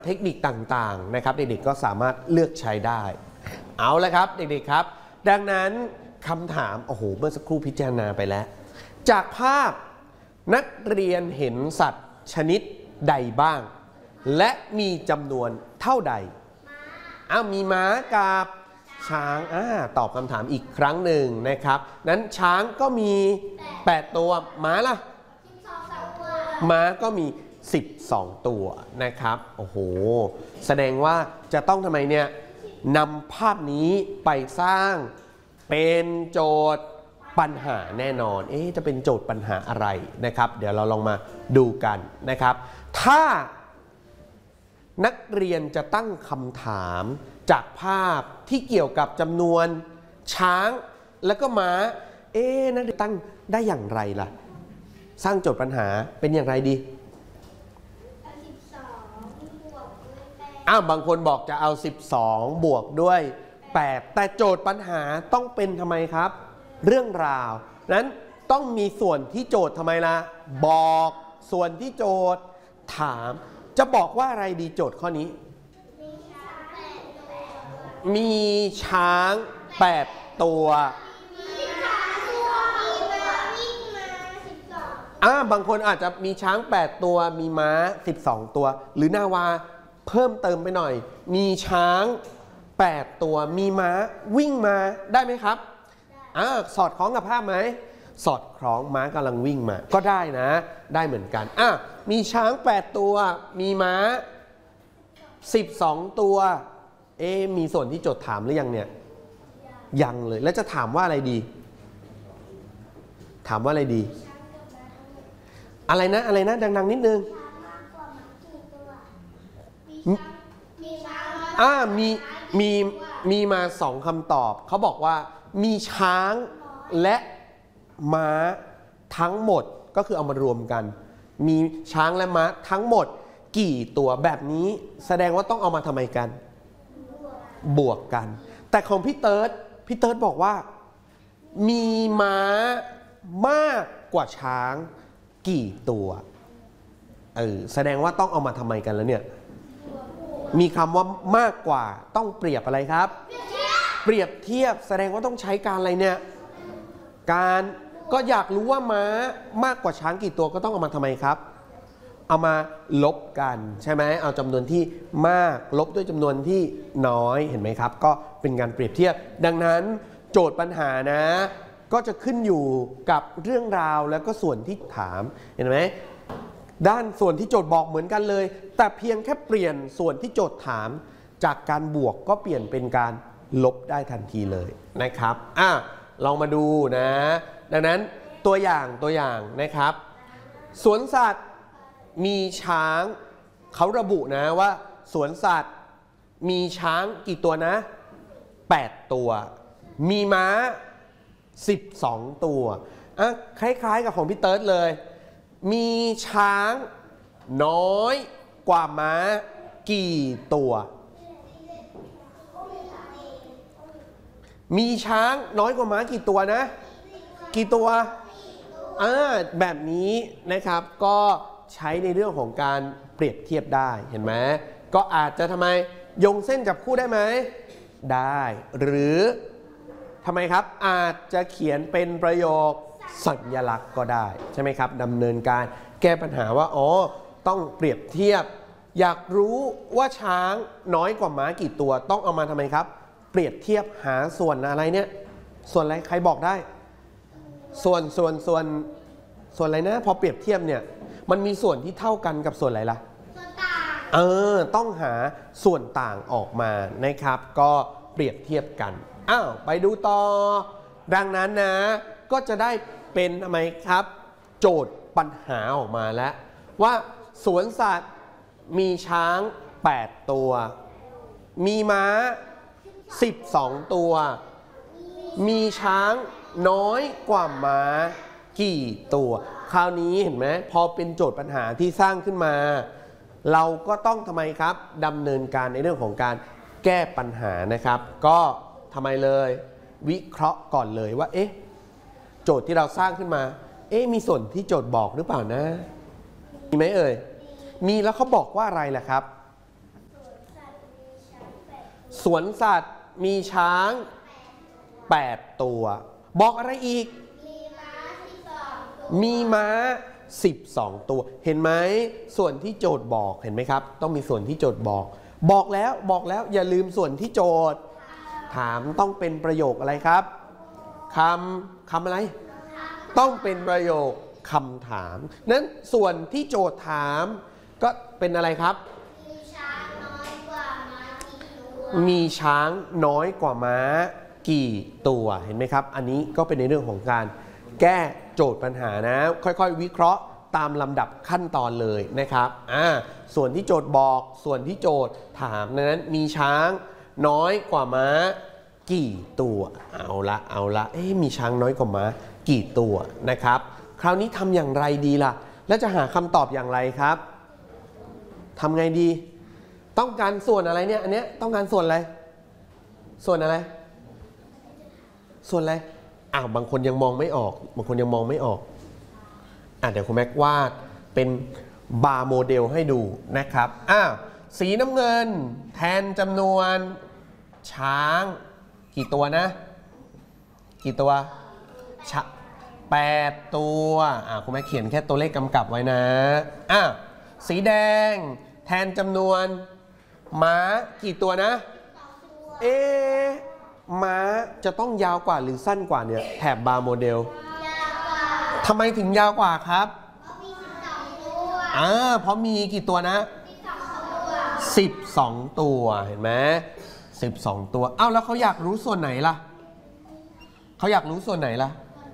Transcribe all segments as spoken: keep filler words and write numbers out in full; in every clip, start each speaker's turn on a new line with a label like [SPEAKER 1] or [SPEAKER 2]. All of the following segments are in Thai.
[SPEAKER 1] เทคนิคต่างๆนะครับเด็กๆก็สามารถเลือกใช้ได้เอาละครับเด็กๆครับดังนั้นคำถามโอ้โหเมื่อสักครู่พิจารณาไปแล้วจากภาพนักเรียนเห็นสัตว์ชนิดใดบ้างและมีจำนวนเท่าใดอ้าวมีม้ากับช้างอ่าตอบคำถามอีกครั้งหนึ่งนะครับนั้นช้างก็มีแปดตัวม้าล่ะม้าก็มีสิบสองตัวนะครับโอ้โหแสดงว่าจะต้องทำไมเนี่ยนำภาพนี้ไปสร้างเป็นโจทย์ปัญหาแน่นอนเอ๊ะจะเป็นโจทย์ปัญหาอะไรนะครับเดี๋ยวเราลองมาดูกันนะครับถ้านักเรียนจะตั้งคำถามจากภาพที่เกี่ยวกับจำนวนช้างแล้วก็ม้าเอ๊ะนักเรียนตั้งได้อย่างไรล่ะสร้างโจทย์ปัญหาเป็นอย่างไรดีอ้าวบางคนบอกจะเอาสิบสองบวกด้วยแปดแต่โจทย์ปัญหาต้องเป็นทำไมครับเรื่องราวนั้นต้องมีส่วนที่โจทย์ทำไมล่ะบอกส่วนที่โจทย์ถามจะบอกว่าอะไรดีโจทย์ข้อนี้มีช้างแปดตัวอ่าบางคนอาจจะมีช้างแปดตัวมีม้าสิบสองตัวหรือนาวาเพิ่มเติมไปหน่อยมีช้างแปดตัวมีม้าวิ่งมาได้ไหมครับอ่าสอดคล้องกับภาพไหมสอดคล้องม้ากำลังวิ่งมาก็ได้นะได้เหมือนกันอ่ะมีช้างแปดตัวมีม้าสิบสองตัวเอ๊มีส่วนที่โจทย์ถามหรือยังเนี่ยยังเลยแล้วจะถามว่าอะไรดีถามว่าอะไรดีอะไรนะอะไรนะดังๆนิดนึงอ่ามีมีมีมาสองคำตอบเขาบอกว่ามีช้างและม้าทั้งหมดก็คือเอามารวมกันมีช้างและม้าทั้งหมดกี่ตัวแบบนี้แสดงว่าต้องเอามาทำไมกันบวกกันแต่ของพี่เติร์ดพี่เติร์ดบอกว่ามีม้ามากกว่าช้างกี่ตัวเออแสดงว่าต้องเอามาทำไมกันแล้วเนี่ยมีคำว่ามากกว่าต้องเปรียบอะไรครับเปรียบเทียบแสดงว่าต้องใช้การอะไรเนี่ยการก็อยากรู้ว่าม้ามากกว่าช้างกี่ตัวก็ต้องเอามาทำไมครับเอามาลบกันใช่ไหมเอาจำนวนที่มากลบด้วยจำนวนที่น้อยเห็นไหมครับก็เป็นการเปรียบเทียบดังนั้นโจทย์ปัญหานะก็จะขึ้นอยู่กับเรื่องราวแล้วก็ส่วนที่ถามเห็นไหมด้านส่วนที่โจทย์บอกเหมือนกันเลยแต่เพียงแค่เปลี่ยนส่วนที่โจทย์ถามจากการบวกก็เปลี่ยนเป็นการลบได้ทันทีเลยนะครับอ่ะลองมาดูนะดังนั้นตัวอย่างตัวอย่างนะครับสวนสัตว์มีช้างเขาระบุนะว่าสวนสัตว์มีช้างกี่ตัวนะแปดตัวมีม้าสิบสองตัวอ่ะคล้ายๆกับของพี่เติร์ดเลยมีช้างน้อยกว่าม้ากี่ตัวมีช้างน้อยกว่าม้ากี่ตัวนะกี่ตัวอ่าแบบนี้นะครับก็ใช้ในเรื่องของการเปรียบเทียบได้เห็นไหมก็อาจจะทำไมโยงเส้นจับคู่ได้ไหมได้หรือทำไมครับอาจจะเขียนเป็นประโยคสัญลักษณ์ก็ได้ใช่ไหมครับดำเนินการแก้ปัญหาว่าอ๋อต้องเปรียบเทียบอยากรู้ว่าช้างน้อยกว่าม้ากี่ตัวต้องเอามาทำไมครับเปรียบเทียบหาส่วนอะไรเนี่ยส่วนอะไรใครบอกได้ส่วนส่วนส่วนส่วนอะไรนะพอเปรียบเทียบเนี่ยมันมีส่วนที่เท่ากันกับส่วนอะไรล่ะส่วนต่างเออต้องหาส่วนต่างออกมานะครับก็เปรียบเทียบกันอ้าวไปดูต่อดังนั้นนะก็จะได้เป็นทำไมครับโจทย์ปัญหาออกมาแล้วว่าสวนสัตว์มีช้างแปดตัวมีม้าสิบสองตัวมีช้างน้อยกว่าม้ากี่ตัวคราวนี้เห็นไหมพอเป็นโจทย์ปัญหาที่สร้างขึ้นมาเราก็ต้องทำไมครับดำเนินการในเรื่องของการแก้ปัญหานะครับก็ทำไมเลยวิเคราะห์ก่อนเลยว่าเอ๊ะโจทย์ที่เราสร้างขึ้นมาเอ๊ะมีส่วนที่โจทย์บอกหรือเปล่านะมีไหมเอ่ยมีแล้วเขาบอกว่าอะไรล่ะครับสวนสัตว์มีช้างแปดตัวบอกอะไรอีกมีม้าสิบสองตัวเห็นไหมส่วนที่โจทย์บอกเห็นไหมครับต้องมีส่วนที่โจทย์บอกบอกแล้วบอกแล้วอย่าลืมส่วนที่โจทย์ถามต้องเป็นประโยคอะไรครับคำคำอะไรต้องเป็นประโยคคำถามนั้นส่วนที่โจทย์ถามก็เป็นอะไรครับมีช้างน้อยกว่าม้ากี่ตัวเห็นไหมครับอันนี้ก็เป็นในเรื่องของการแก้โจทย์ปัญหานะค่อยๆวิเคราะห์ตามลำดับขั้นตอนเลยนะครับอ่าส่วนที่โจทย์บอกส่วนที่โจทย์ถามนั้นมีช้างน้อยกว่าม้ากี่ตัวเอาละเอาละเอ๊ะมีช้างน้อยกว่าม้ากี่ตัวนะครับคราวนี้ทำอย่างไรดีล่ะแล้วจะหาคำตอบอย่างไรครับทำไงดีต้องการส่วนอะไรเนี่ยอันเนี้ยต้องการส่วนอะไรส่วนอะไรส่วนอะไรอ้าวบางคนยังมองไม่ออกบางคนยังมองไม่ออกอ่ะเดี๋ยวคุณแม็กวาดเป็นบาร์โมเดลให้ดูนะครับอ้าวสีน้ำเงินแทนจำนวนช้างกี่ตัวนะกี่ตัวชะแปดตัวอ่ะคุณแม็กเขียนแค่ตัวเลขกำกับไว้นะอ้าวสีแดงแทนจำนวนม้ากี่ตัวนะเอ๊ะม้าจะต้องยาวกว่าหรือสั้นกว่าเนี่ยแถบบาร์โมเดลทำไมถึงยาวกว่าครับอ่าเพราะมีกี่ตัวนะสิบสองตัวเห็นไหมสิบสองตัวเอ้าแล้วเขาอยากรู้ส่วนไหนล่ะเขาอยากรู้ส่วนไหนล่ะ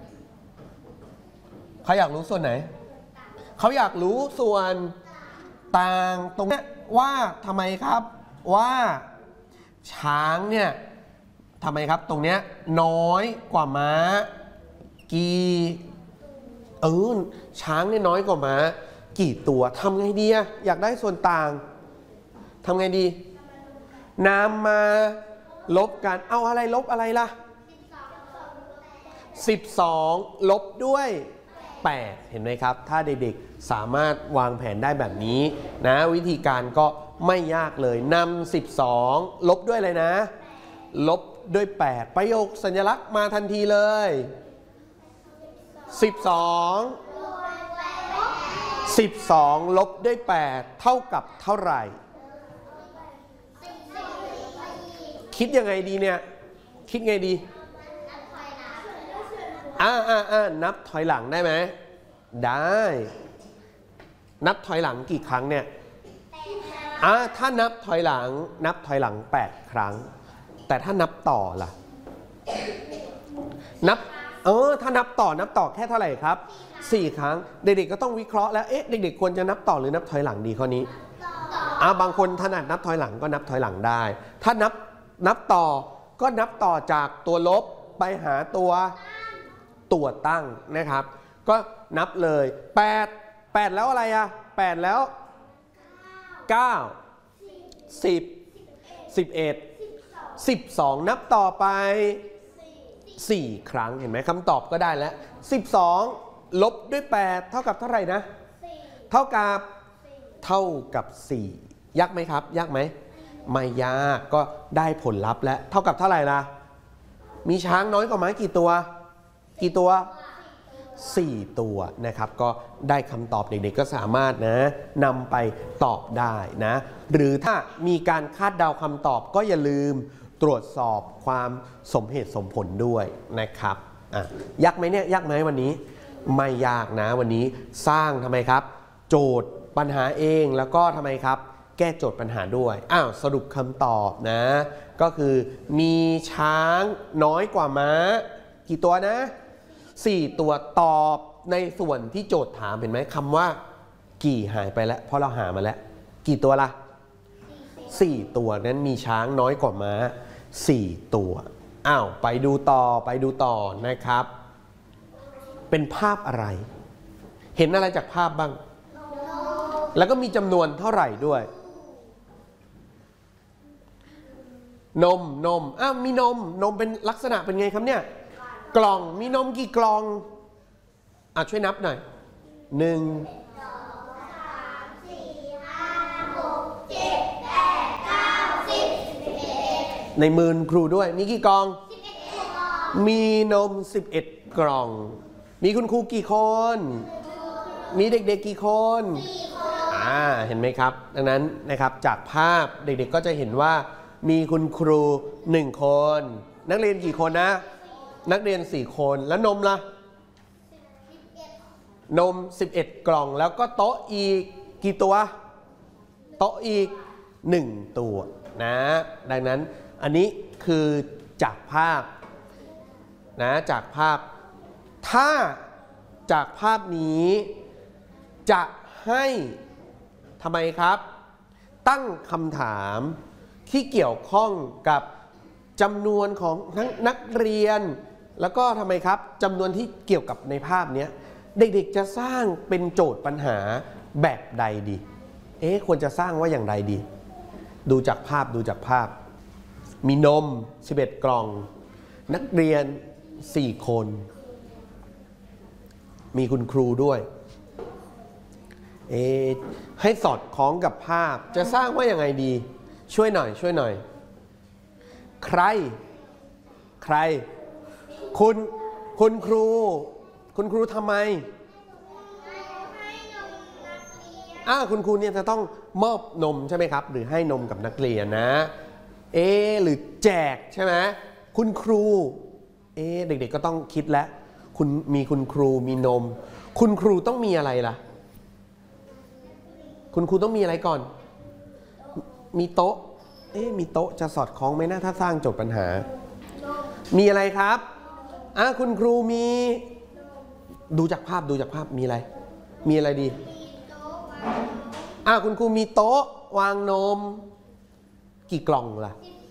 [SPEAKER 1] เขาอยากรู้ส่วนไหนเขาอยากรู้ส่วนต่างตรงนี้ว่าทำไมครับว่าช้างเนี่ยทำไมครับตรงเนี้ยน้อยกว่าม้ากี่เออช้างเนี่ยน้อยกว่าม้ากี่ตัวทำไงดีอะอยากได้ส่วนต่างทำไงดีนำมาลบกันเอาอะไรลบอะไรล่ะสิบสองลบด้วยแปดเห็นไหมครับถ้าเด็กๆสามารถวางแผนได้แบบนี้นะวิธีการก็ไม่ยากเลยนำสิบสองลบด้วยอะไรนะลบด้วยแปดประโยคสัญลักษณ์มาทันทีเลยสิบสองสิบสองลบด้วยแปดเท่ากับเท่าไหร่คิดยังไงดีเนี่ยคิดไงดีอ่าอ่าอ่านับถอยหลังได้ไหมได้นับถอยหลังกี่ครั้งเนี่ยอ่าถ้านับถอยหลังนับถอยหลังแปดครั้งแต่ถ้านับต่อล่ะนับเออถ้านับต่อนับต่อแค่เท่าไหร่ครับสี่ครั้งเด็กๆก็ต้องวิเคราะห์แล้วเอ๊ะเด็กๆควรจะนับต่อหรือนับถอยหลังดีข้อนี้อ่าบางคนถนัดนับถอยหลังก็นับถอยหลังได้ถ้านับนับต่อก็นับต่อจากตัวลบไปหาตัวตัวตั้งนะครับก็นับเลยแปด แปดแล้วอะไรอ่ะแปดแล้วเก้า สิบ สิบเอ็ด สิบสองนับต่อไปสี่ครั้งเห็นไหมคำตอบก็ได้แล้วสิบสองลบด้วยแปดเท่ากับเท่าไหร่นะเท่ากับเท่ากับสี่ยากไหมครับยากไหมไม่ยากก็ได้ผลลัพธ์แล้วเท่ากับเท่าไหร่ล่ะมีช้างน้อยกว่าม้ากี่ตัวกี่ตัวสี่ตัวนะครับก็ได้คำตอบเด็กๆก็สามารถนะนำไปตอบได้นะหรือถ้ามีการคาดเดาคำตอบก็อย่าลืมตรวจสอบความสมเหตุสมผลด้วยนะครับอ่ะยากไหมเนี่ยยากไหมวันนี้ไม่ยากนะวันนี้สร้างทำไมครับโจทย์ปัญหาเองแล้วก็ทำไมครับแก้โจทย์ปัญหาด้วยอ้าวสรุปคำตอบนะก็คือมีช้างน้อยกว่าม้ากี่ตัวนะสี่ตัวตอบในส่วนที่โจทย์ถามเห็นไหมคำว่ากี่หายไปแล้วเพราะเราหามาแล้วกี่ตัวล่ะสี่ตัวนั้นมีช้างน้อยกว่าม้าสี่ตัวอ้าวไปดูต่อไปดูต่อนะครับเป็นภาพอะไรเห็นอะไรจากภาพบ้างแล้วก็มีจำนวนเท่าไหร่ด้วยนมนมอ้าวมีนมนมเป็นลักษณะเป็นไงครับเนี่ยกล่องมีนมกี่กล่องอ่ะช่วยนับหน่อยหนึ่งในมือครูด้วยมีกี่กล่องมีนมสิบเอ็ดกล่องมีคุณครูกี่คนมีเด็กๆกี่คนอ่าเห็นไหมครับดังนั้นนะครับจากภาพเด็กๆก็จะเห็นว่ามีคุณครูหนึ่งคนนักเรียนกี่คนนะนักเรียนสี่คนแล้วนมล่ะนมสิบเอ็ดกล่องแล้วก็โต๊ะอีกกี่ตัวโต๊ะอีกหนึ่งตัวนะดังนั้นอันนี้คือจากภาพนะจากภาพถ้าจากภาพนี้จะให้ทำไมครับตั้งคำถามที่เกี่ยวข้องกับจำนวนของทั้งนักเรียนแล้วก็ทำไมครับจำนวนที่เกี่ยวกับในภาพนี้เด็กๆจะสร้างเป็นโจทย์ปัญหาแบบใดดีเอ๊ะควรจะสร้างว่าอย่างไรดีดูจากภาพดูจากภาพมีนมสิบเอ็ดกล่องนักเรียนสี่คนมีคุณครูด้วยเอ๊ะให้สอดคล้องกับภาพจะสร้างว่าอย่างไรดีช่วยหน่อยช่วยหน่อยใครใครคุณคุณครูคุณครูทำไมอ้าคุณครูเนี่ยจะต้องมอบนมใช่ไหมครับหรือให้นมกับนักเรียนนะเอหรือแจกใช่ไหมคุณครูเอเด็กๆก็ต้องคิดแล้วคุณมีคุณครูมีนมคุณครูต้องมีอะไรล่ะคุณครูต้องมีอะไรก่อนมีโต๊ะเอ๊ะมีโต๊ะจะสอดคล้องไหมนะถ้าสร้างโจทย์ปัญหามีอะไรครับอ่ะคุณครูมีดูจากภาพดูจากภาพมีอะไรมีอะไรดีอ่ะคุณครูมีโต๊ะวางนมกี่กล่องล่ะ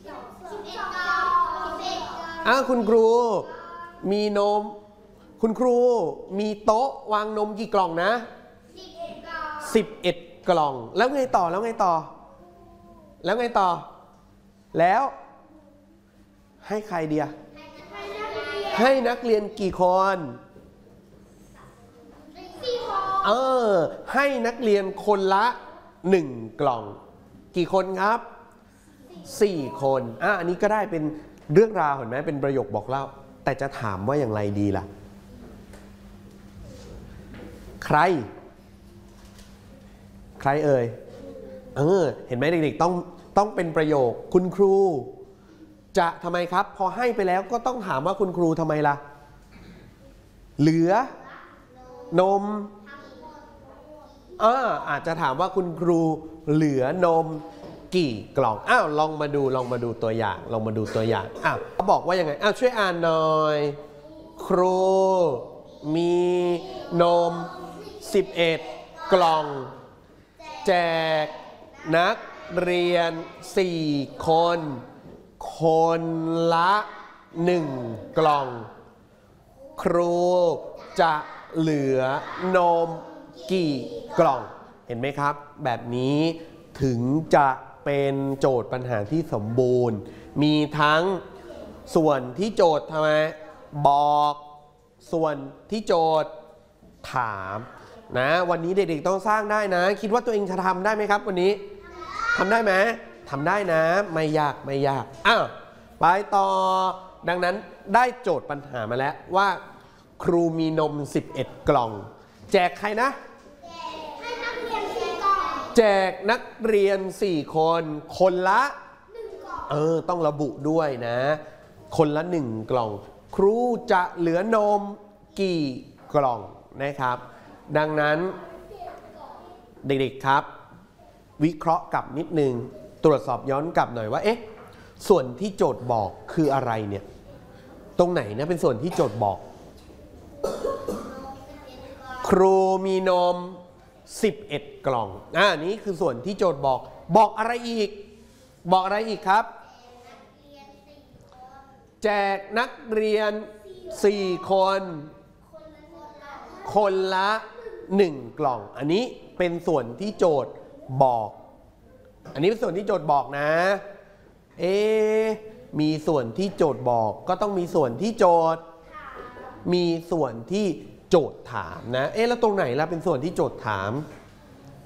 [SPEAKER 1] อ่ะคุณครูมีนมคุณครูมีโต๊ะวางนมกี่กล่องนะสิบเอ็ดกล่องแล้วไงต่อแล้วไงต่อแล้วไงต่อแล้วให้ใครเดียให้นักเรียนกี่คนเออให้นักเรียนคนละหนึ่งกล่องกี่คนครับสี่คนอ่ะอันนี้ก็ได้เป็นเรื่องราวเห็นไหมเป็นประโยคบอกเล่าแต่จะถามว่าอย่างไรดีล่ะใครใครเอ่ยเออเห็นไหมเด็กๆต้องต้องเป็นประโยคคุณครูจะทำไมครับพอให้ไปแล้วก็ต้องถามว่าคุณครูทำไมล่ะเหลือนมอ่าอาจจะถามว่าคุณครูเหลือนมกี่กล่องอ้าวลองมาดูลองมาดูตัวอย่างลองมาดูตัวอย่างอ้าวเขาบอกว่ายังไงอ้าวช่วยอ่านหน่อยครูมีนมสิบเอ็ดกล่องแจกนักเรียนสี่คนคนละหนึ่งกล่องครูจะเหลือนมกี่กล่องเห็นไหมครับแบบนี้ถึงจะเป็นโจทย์ปัญหาที่สมบูรณ์มีทั้งส่วนที่โจทย์ทำไมบอกส่วนที่โจทย์ถามนะวันนี้เด็กๆต้องสร้างได้นะคิดว่าตัวเองจะทำได้ไหมครับวันนี้ทำได้ไหมทำได้นะไม่ยากไม่ยากอ้าวไปต่อดังนั้นได้โจทย์ปัญหามาแล้วว่าครูมีนมสิบเอ็ดกล่องแจกใครนะให้นักเรียนสี่กล่องแจกนักเรียนสี่คนคนละหนึ่งกล่องเออต้องระบุด้วยนะคนละหนึ่งกล่องครูจะเหลือนมกี่กล่องนะครับดังนั้นเด็กๆครับวิเคราะห์กลับนิดนึงตรวจสอบย้อนกลับหน่อยว่าเอ๊ะส่วนที่โจทย์บอกคืออะไรเนี่ยตรงไหนนะเป็นส่วนที่โจทย์บอกครูมีนมสิบเอ็ดกล่องอ่านี้คือส่วนที่โจทย์บอกบอกอะไรอีกบอกอะไรอีกครับแจกนักเรียนสี่คนคนละหนึ่งกล่องอันนี้เป็นส่วนที่โจทย์บอกอันนี้เป็นส่วนที่โจทย์บอกนะเอ๊มีส่วนที่โจทย์บอกก็ต้องมีส่วนที่โจทย์มีส่วนที่โจทย์ถามนะเอ๊แล้วตรงไหนล่ะเป็นส่วนที่โจทย์ถาม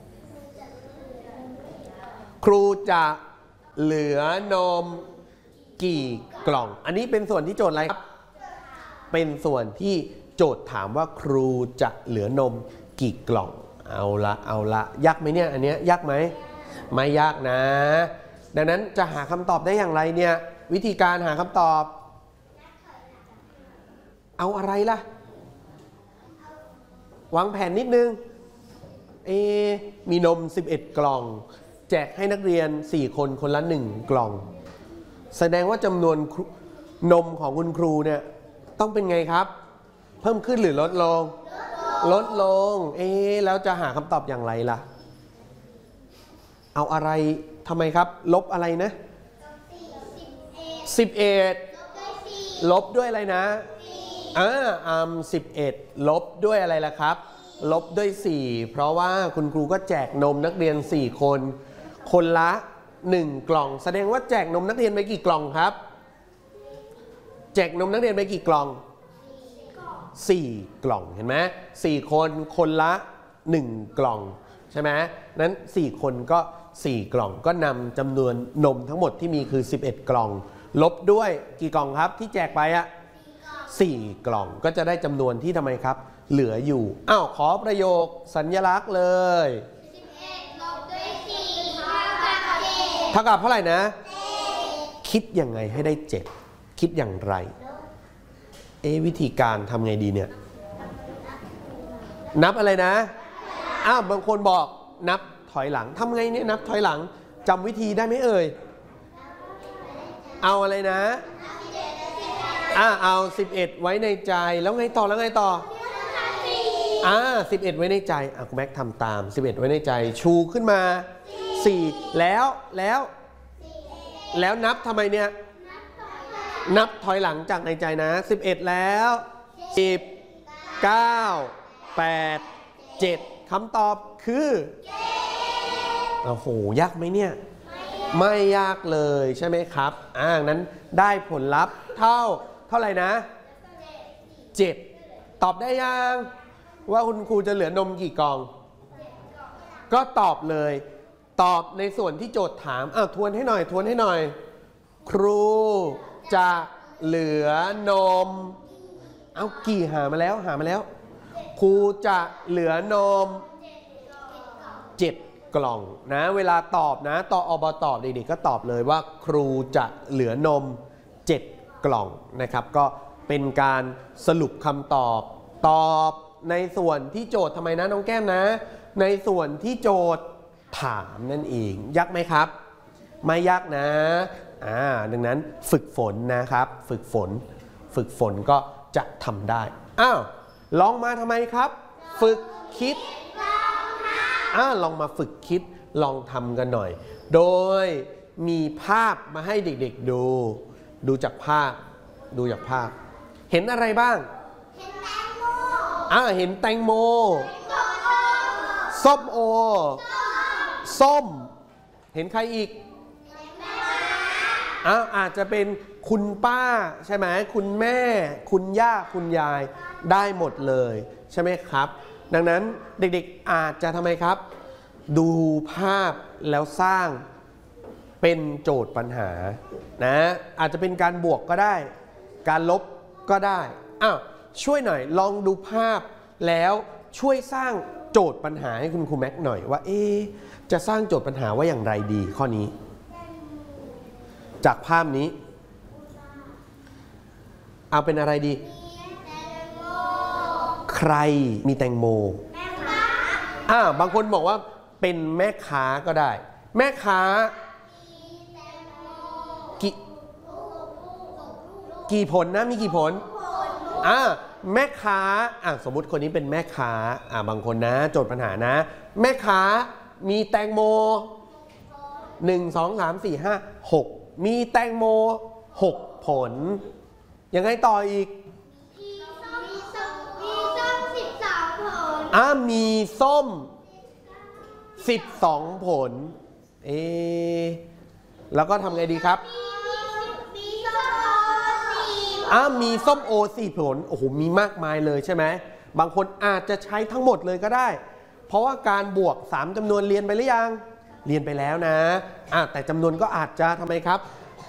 [SPEAKER 1] ครูจะเหลือนมกี่กล่องอันนี้เป็นส่วนที่โจทย์อะไรครับเป็นส่วนที่โจทย์ถามว่าครูจะเหลือนมกี่กล่องเอาละเอาละยากไหมเนี่ยอันเนี้ยยากไหมไม่ยากนะดังนั้นจะหาคำตอบได้อย่างไรเนี่ยวิธีการหาคำตอบเอาอะไรล่ะวางแผนนิดนึงเอมีนมสิบเอ็ดกล่องแจกให้นักเรียนสี่คนคนละหนึ่งกล่องแสดงว่าจำนวนนมของคุณครูเนี่ยต้องเป็นไงครับเพิ่มขึ้นหรือลดลงลดลงเอ๊แล้วจะหาคำตอบอย่างไรล่ะเอาอะไรทำไมครับลบอะไรนะสิบเอ็ดลบด้วยอะไรนะอ่าอ่าสิบเอ็ดลบด้วยอะไรล่ะครับลบด้วยสี่เพราะว่าคุณครูก็แจกนมนักเรียนสี่คนคนละหนึ่งกล่องแสดงว่าแจกนมนักเรียนไปกี่กล่องครับแจกนมนักเรียนไปกี่กล่องสี่กล่องเห็นไหมสี่คนคนละหนึ่งกล่องใช่ไหมนั้นสี่คนก็สี่กล่องก็นำจำนวนนมทั้งหมดที่มีคือสิบเอ็ดกล่องลบด้วยกี่กล่องครับที่แจกไปอะสี่กล่องก็จะได้จำนวนที่ทำไมครับเหลืออยู่อ้าวขอประโยคสัญลักษณ์เลยสิบเอ็ดลบด้วยสี่เท่ากับเจ็ดเท่ากับเท่าไหร่นะคิดยังไงให้ได้เจ็ดคิดอย่างไรเอวิธีการทำไงดีเนี่ยนับอะไรนะอ้าวบางคนบอกนับถอยหลังทำไงเนี่ยนับถอยหลังจำวิธีได้ไหมเอ่ยเอาอะไรนะอ่าเอาสิบเอ็ดไว้ในใจแล้วไงต่อแล้วไงต่ออ่าสิบเอ็ดไว้ในใจอ่ะคุณแม็กทำตามสิบเอ็ดไว้ในใจชูขึ้นมาสี่แล้วแล้วแล้วนับทำไมเนี่ยนับถอยหลังจากในใจนะสิบเอ็ดแล้วสิบ เก้า แปด เจ็ดคำตอบคือโอ้โหยากไหมเนี่ยไม่ยากเลยใช่ไหมครับอ่านั้นได้ผลลัพธ์เท่าเท่าไหร่นะเจ็ดตอบได้ยังว่าคุณครูจะเหลือนมกี่กล่องก็ตอบเลยตอบในส่วนที่โจทย์ถามอ้าวทวนให้หน่อยทวนให้หน่อยครูจะเหลือนมเอากี่หามาแล้วหามาแล้วครูจะเหลือนมเจ็ดกล่องนะเวลาตอบนะตออบตอบเด็กๆก็ตอบเลยว่าครูจะเหลือนมเจ็ดกล่องนะครับก็เป็นการสรุปคำตอบตอบในส่วนที่โจทย์ทำไมนะน้องแก้มนะในส่วนที่โจทย์ถามนั่นเองยากไหมครับไม่ยากนะอ่าดังนั้นฝึกฝนนะครับฝึกฝนฝึกฝนก็จะทำได้อ้าวลองมาทำไมครับฝึกคิดอ่าลองมาฝึกคิดลองทำกันหน่อยโดยมีภาพมาให้เด็กๆดูดูจากภาพดูจากภาพเห็นอะไรบ้างเห็นแตงโมอ่าเห็นแตงโมส้มโอส้มเห็นใครอีกอ่าอาจจะเป็นคุณป้าใช่ไหมคุณแม่คุณย่าคุณยายได้หมดเลยใช่ไหมครับดังนั้นเด็กๆอาจจะทำไมครับดูภาพแล้วสร้างเป็นโจทย์ปัญหานะอาจจะเป็นการบวกก็ได้การลบก็ได้อ้าวช่วยหน่อยลองดูภาพแล้วช่วยสร้างโจทย์ปัญหาให้คุณครูแม็กหน่อยว่าเอ๊ะจะสร้างโจทย์ปัญหาว่าอย่างไรดีข้อนี้จากภาพนี้เอาเป็นอะไรดีใครมีแตงโมอ่าบางคนบอกว่าเป็นแม่ค้าก็ได้แม่ค้ากี่กี่ผลนะมีกี่ผลอ่าแม่ค้าอ่าสมมุติคนนี้เป็นแม่ค้าอ่าบางคนนะโจทย์ปัญหานะแม่ค้ามีแตงโมหนึ่ง สอง สาม สี่ ห้า หกมีแตงโมหกผลยังไงต่ออีกมีส้มสิบสองผลอ่ามีส้มสิบสองผลเอแล้วก็ทำไงดีครับมีส้มโอสี่อ่ามีส้มโอสี่ผลโอ้โหมีมากมายเลยใช่ไหมบางคนอาจจะใช้ทั้งหมดเลยก็ได้เพราะว่าการบวกสามจำนวนเรียนไปหรือยังเรียนไปแล้วนะอ่ะแต่จำนวนก็อาจจะทำไมครับ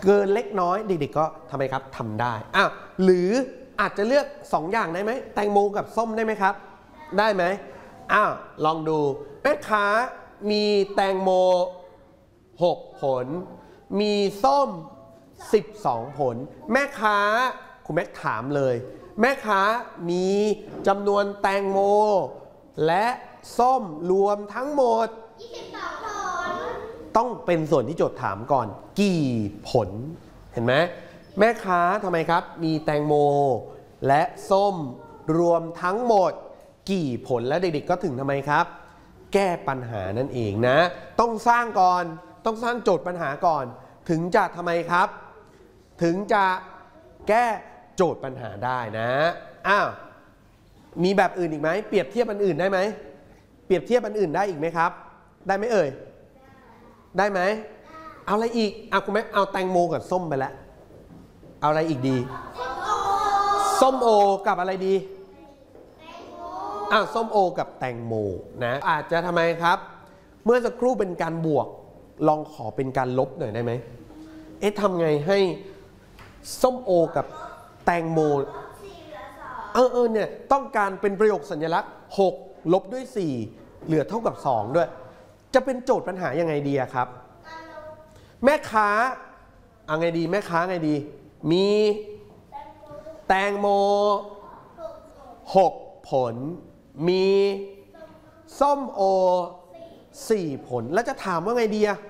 [SPEAKER 1] เกินเล็กน้อยเด็กๆก็ทำไมครับทำได้อ้าวหรืออาจจะเลือกสองอย่างได้ไหมแตงโมกับส้มได้ไหมครับได้ไหมอ้าวลองดูแม่ค้ามีแตงโมหกผลมีส้มสิบสองผลแม่ค้าคุณแม่ถามเลยแม่ค้ามีจำนวนแตงโมและส้มรวมทั้งหมดยี่สิบสองผลต้องเป็นส่วนที่โจทย์ถามก่อนกี่ผลเห็นไหมแม่ค้าทำไมครับมีแตงโมและส้มรวมทั้งหมดกี่ผลและเด็กๆก็ถึงทำไมครับแก้ปัญหานั่นเองนะต้องสร้างก่อนต้องสร้างโจทย์ปัญหาก่อนถึงจะทำไมครับถึงจะแก้โจทย์ปัญหาได้นะอ้าวมีแบบอื่นอีกไหมเปรียบเทียบอันอื่นได้ไหมเปรียบเทียบอันอื่นได้อีกไหมครับได้ไหมเอ่ยได้ไหมเอาอะไรอีกเอาคุณแม่เอาแตงโมกับส้มไปแล้วเอาอะไรอีกดีส้มโอกับอะไรดีอ้าวส้มโอกับแตงโมนะอาจจะทำไมครับเมื่อสักครู่เป็นการบวกลองขอเป็นการลบหน่อยได้ไหมเอ๊ะทำไงให้ส้มโอกับแตงโมเออเออเนี่ยต้องการเป็นประโยคสัญลักษณ์หกลบด้วยสี่เหลือเท่ากับสองด้วยจะเป็นโจทย์ปัญหายังไงดีครับแม่ค้าเอาไงดีแม่ค้าไงดีมีแตงโมหกผลมีส้มโอสี่ผลแล้วจะถามว่าไงดีอะ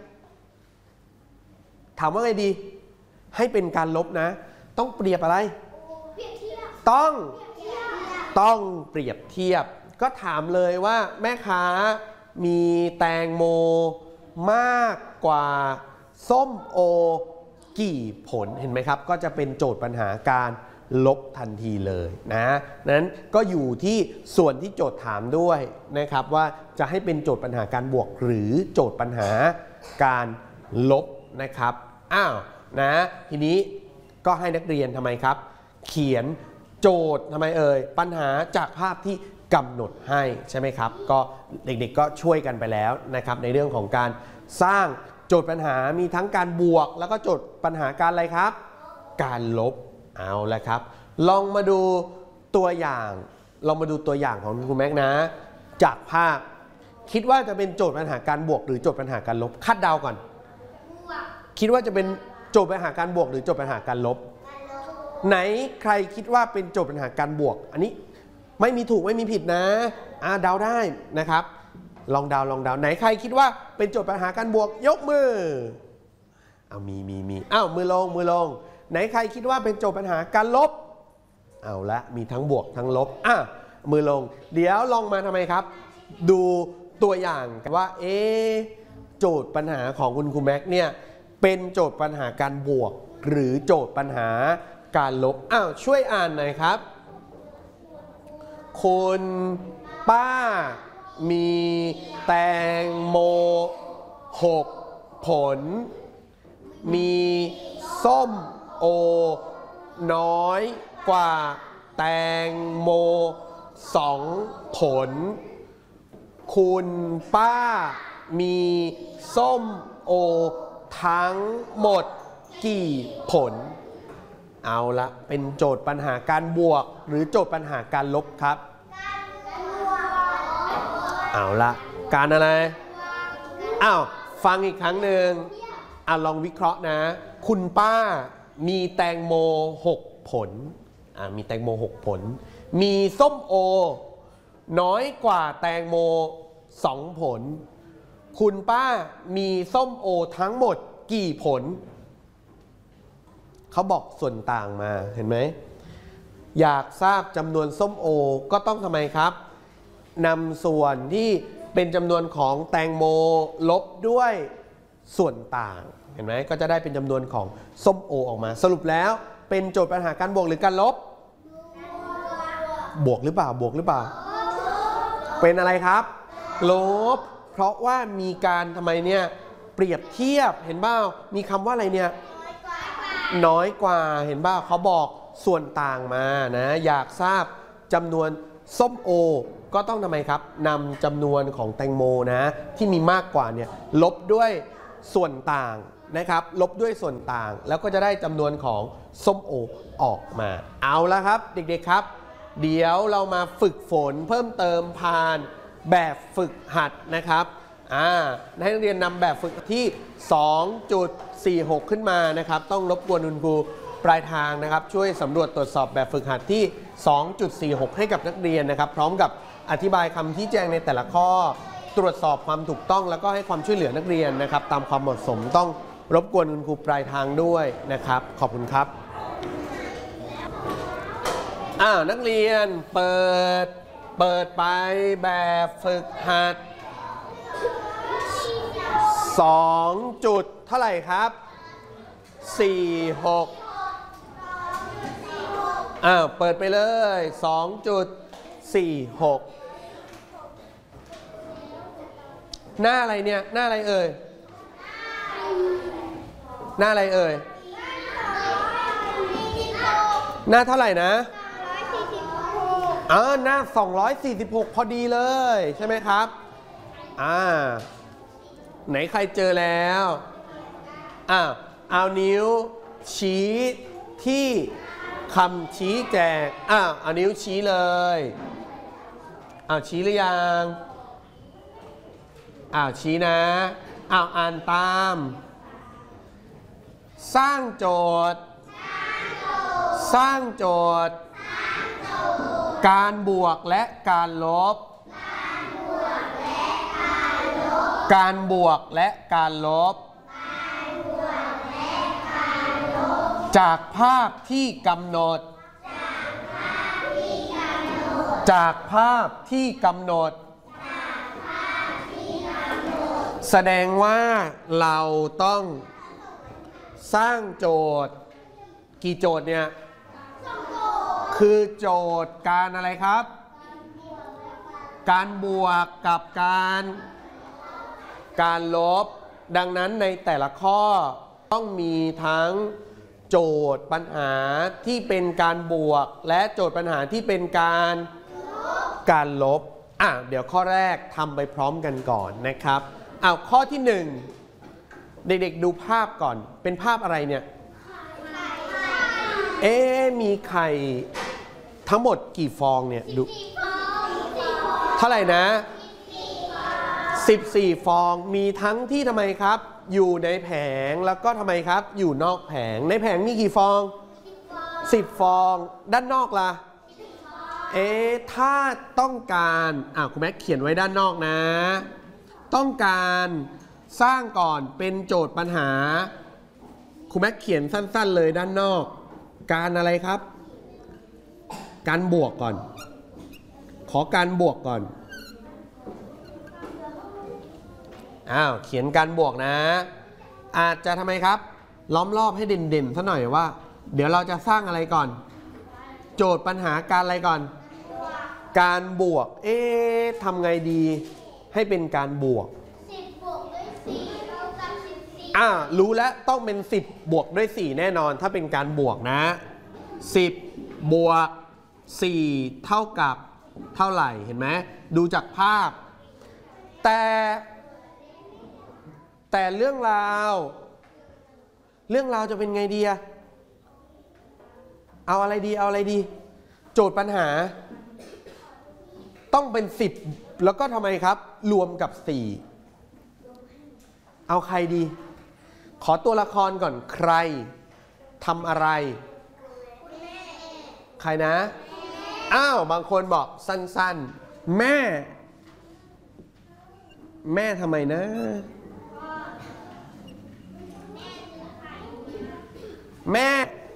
[SPEAKER 1] ถามว่าไงดีให้เป็นการลบนะต้องเปรียบอะไรต้องต้องเปรียบเทียบก็ถามเลยว่าแม่ค้ามีแตงโมมากกว่าส้มโอกี่ผลเห็นไหมครับก็จะเป็นโจทย์ปัญหาการลบทันทีเลยนะนั้นก็อยู่ที่ส่วนที่โจทย์ถามด้วยนะครับว่าจะให้เป็นโจทย์ปัญหาการบวกหรือโจทย์ปัญหาการลบนะครับอ้าวนะทีนี้ก็ให้นักเรียนทำไมครับเขียนโจทย์ทำไมเอ่ยปัญหาจากภาพที่กำหนดให้ใช่ไหมครับก็เด็กๆก็ช่วยกันไปแล้วนะครับในเรื่องของการสร้างโจทย์ปัญหามีทั้งการบวกแล้วก็โจทย์ปัญหาการอะไรครับการลบเอาละครับลองมาดูตัวอย่างลองมาดูตัวอย่างของคุณแม็กนะจากภาพคิดว่าจะเป็นโจทย์ปัญหาการบวกหรือโจทย์ปัญหาการลบคาดเดาก่อนคิดว่าจะเป็นโจทย์ปัญหาการบวกหรือโจทย์ปัญหาการลบไหนใครคิดว่าเป็นโจทย์ปัญหาการบวกอันนี้ไม่มีถูกไม่มีผิดนะอ่าเดาได้นะครับลองเดาลองเดาไหนใครคิดว่าเป็นโจทย์ปัญหาการบวกยกมือเอามีมีมีอ้าวมือลงมือลงไหนใครคิดว่าเป็นโจทย์ปัญหาการลบเอาละมีทั้งบวกทั้งลบอ่ะมือลงเดี๋ยวลองมาทำไมครับดูตัวอย่างว่าเอ๊ะโจทย์ปัญหาของคุณครูแม็กเนี่ยเป็นโจทย์ปัญหาการบวกหรือโจทย์ปัญหาการลบอ้าวช่วยอ่านหน่อยครับคุณป้ามีแตงโมหกผลมีส้มโอน้อยกว่าแตงโมสองผลคุณป้ามีส้มโอทั้งหมดกี่ผลเอาละเป็นโจทย์ปัญหาการบวกหรือโจทย์ปัญหาการลบครับเอาละการอะไรอ้าวฟังอีกครั้งหนึ่งอ่ะลองวิเคราะห์นะคุณป้ามีแตงโมหกผลอ่ะมีแตงโมหกผลมีส้มโอน้อยกว่าแตงโมสองผลคุณป้ามีส้มโอทั้งหมดกี่ผลเขาบอกส่วนต่างมาเห็นไหมอยากทราบจำนวนส้มโอก็ต้องทำไมครับนำส่วนที่เป็นจำนวนของแตงโมลบด้วยส่วนต่างเห็นไหมก็จะได้เป็นจำนวนของส้มโอออกมาสรุปแล้วเป็นโจทย์ปัญหาการบวกหรือการลบบวกหรือเปล่าบวกหรือเปล่าเป็นอะไรครับลบเพราะว่ามีการทำไมเนี่ยเปรียบเทียบเห็นบ้ามีคำว่าอะไรเนี่ยน้อยกว่าเห็นบ้าเขาบอกส่วนต่างมานะอยากทราบจำนวนส้มโอก็ต้องทำไมครับนำจำนวนของแตงโมนะที่มีมากกว่าเนี่ยลบด้วยส่วนต่างนะครับลบด้วยส่วนต่างแล้วก็จะได้จำนวนของส้มโอออกมาเอาละครับเด็กๆครับเดี๋ยวเรามาฝึกฝนเพิ่มเติมผ่านแบบฝึกหัดนะครับอ่าให้นักเรียนนำแบบฝึกที่ สองจุดสี่หก ขึ้นมานะครับต้องรบกวนคุณครูปลายทางนะครับช่วยสำรวจตรวจสอบแบบฝึกหัดที่ สองจุดสี่หก ให้กับนักเรียนนะครับพร้อมกับอธิบายคำชี้แจงในแต่ละข้อตรวจสอบความถูกต้องแล้วก็ให้ความช่วยเหลือนักเรียนนะครับตามความเหมาะสมต้องรบกวนคุณครูปลายทางด้วยนะครับขอบคุณครับอ้าวนักเรียนเปิดเปิดไปแบบฝึกหัดสองจุดเท่าไหร่ครับสี่ หกอ้าวเปิดไปเลย สองจุดสี่หก หน้าอะไรเนี่ยหน้าอะไรเอ่ยหน้าอะไรเอ่ยหน้าเท่าไหร่นะอ่าหน้าสองร้อยสี่สิบหกพอดีเลยใช่ไหมครับอ่าไหนใครเจอแล้วอ่าเอานิ้วชี้ที่คำชี้แจงอ่าเอานิ้วชี้เลยอ้าวชี้หรือยังอ้าวชี้นะอ้าวอ่านตามสร้างโจทย์สร้างโจทย์การบวกและการลบการบวกและการลบจากภาพที่กำหนดจากภาพที่กำหนดแสดงว่าเราต้องสร้างโจทย์กี่โจทย์เนี่ยคือโจทย์การอะไรครับการบวกกับการการลบดังนั้นในแต่ละข้อต้องมีทั้งโจทย์ปัญหาที่เป็นการบวกและโจทย์ปัญหาที่เป็นการการลบอ่ะเดี๋ยวข้อแรกทำไปพร้อมกันก่อนนะครับอ้าวข้อที่หนึ่งเด็กๆดูภาพก่อนเป็นภาพอะไรเนี่ยเอ๊ะมีไข่ทั้งหมดกี่ฟองเนี่ยดูเท่าไหร่นะสิบสี่ฟองมีทั้งที่ทำไมครับอยู่ในแผงแล้วก็ทำไมครับอยู่นอกแผงในแผงมีกี่ฟองสิบฟองด้านนอกล่ะเอ๊ะถ้าต้องการอ่ะคุณแม่เขียนไว้ด้านนอกนะต้องการสร้างก่อนเป็นโจทย์ปัญหาคุณแม่เขียนสั้นๆเลยด้านนอกการอะไรครับการบวกก่อนขอการบวกก่อนอ้าวเขียนการบวกนะอาจจะทำไมครับล้อมรอบให้เด่นๆซะหน่อยว่าเดี๋ยวเราจะสร้างอะไรก่อนโจทย์ปัญหาการอะไรก่อนการบวกเอ๊ะทำไงดีให้เป็นการบวกสิบบวกด้วยสี่เท่ากับสิบสี่อ่ารู้แล้วต้องเป็นสิบบวกด้วยสี่แน่นอนถ้าเป็นการบวกนะสิบบวกสี่เท่ากับเท่าไหร่เห็นไหมดูจากภาพแต่แต่เรื่องราวเรื่องราวจะเป็นไงดีอะเอาอะไรดีเอาอะไรดีโจทย์ปัญหาต้องเป็นสิบแล้วก็ทำไมครับรวมกับสี่เอาใครดีขอตัวละครก่อนใครทำอะไรใครนะอ้าวบางคนบอกสั้นๆแม่แม่ทำไมนะแม่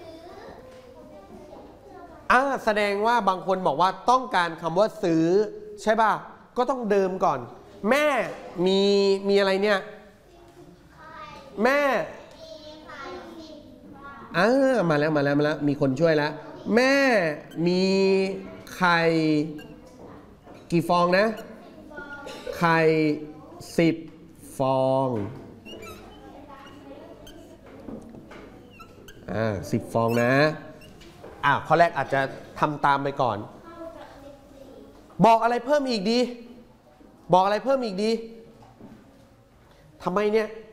[SPEAKER 1] อ่าแสดงว่าบางคนบอกว่าต้องการคำว่าซื้อใช่ป่ะก็ต้องเดิมก่อนแม่มีมีอะไรเนี่ยแม่อ่ามาแล้วมาแล้วมาแล้วมีคนช่วยแล้วแม่มีไข่กี่ฟองนะไข่สิบฟองอ่าสิบฟองนะอ่าข้อแรกอาจจะทำตามไปก่อนบอกอะไรเพิ่มอีกดีบอกอะไรเพิ่มอีกดีทำไมเนี่ย